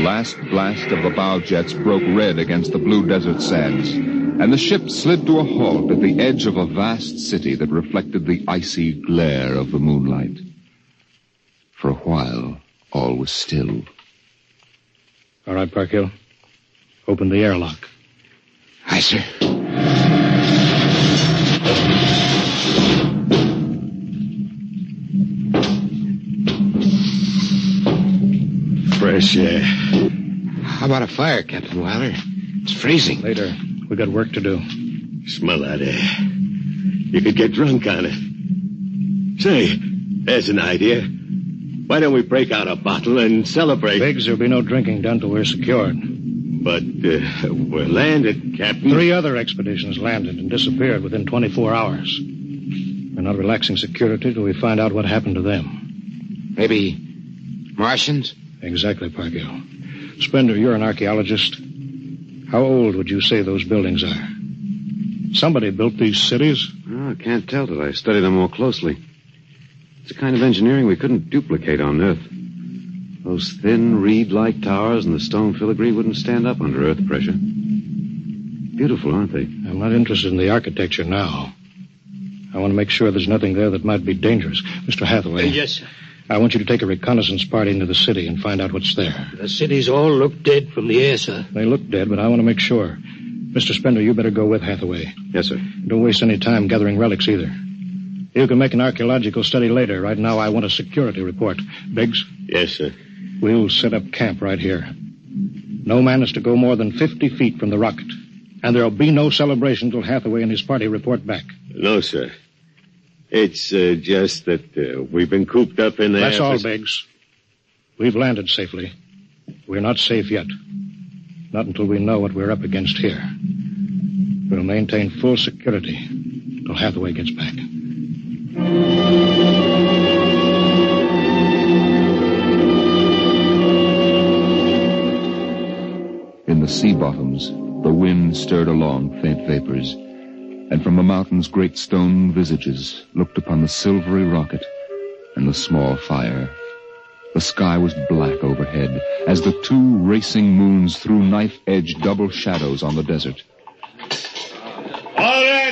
last blast of the bow jets broke red against the blue desert sands, and the ship slid to a halt at the edge of a vast city that reflected the icy glare of the moonlight. For a while, all was still. All right, Parkhill. Open the airlock. Aye, sir. Fresh air. How about a fire, Captain Wilder? It's freezing. Later. We got work to do. Smell that air. You could get drunk on it. Say, there's an idea. Why don't we break out a bottle and celebrate? Biggs, there'll be no drinking done till we're secured. But we're landed, Captain. 3 other expeditions landed and disappeared within 24 hours. We're not relaxing security till we find out what happened to them. Maybe Martians? Exactly, Parkhill. Spender, you're an archaeologist. How old would you say those buildings are? Somebody built these cities. Oh, I can't tell till I study them more closely. It's a kind of engineering we couldn't duplicate on Earth. Those thin, reed-like towers and the stone filigree wouldn't stand up under Earth pressure. Beautiful, aren't they? I'm not interested in the architecture now. I want to make sure there's nothing there that might be dangerous. Mr. Hathaway. Yes, sir. I want you to take a reconnaissance party into the city and find out what's there. The cities all look dead from the air, sir. They look dead, but I want to make sure. Mr. Spender, you better go with Hathaway. Yes, sir. Don't waste any time gathering relics either. You can make an archaeological study later. Right now, I want a security report. Biggs? Yes, sir. We'll set up camp right here. No man is to go more than 50 feet from the rocket. And there'll be no celebration till Hathaway and his party report back. No, sir. It's just that we've been cooped up in there. That's all, Biggs. We've landed safely. We're not safe yet. Not until we know what we're up against here. We'll maintain full security till Hathaway gets back. In the sea bottoms, the wind stirred along faint vapors, and from the mountains great stone visages looked upon the silvery rocket and the small fire. The sky was black overhead as the 2 racing moons threw knife-edged double shadows on the desert. All right!